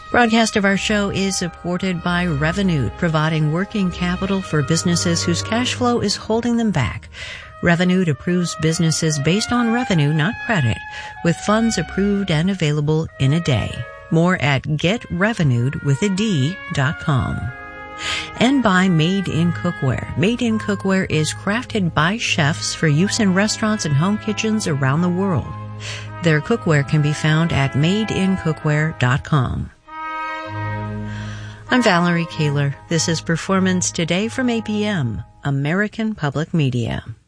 Broadcast of our show is supported by Revolut, providing working capital for businesses whose cash flow is holding them back. Revolut approves businesses based on revenue, not credit, with funds approved and available in a day. More at getrevolut.com. And by Made in Cookware. Made in Cookware is crafted by chefs for use in restaurants and home kitchens around the world. Their cookware can be found at madeincookware.com. I'm Valerie Kaler. This is Performance Today from APM, American Public Media.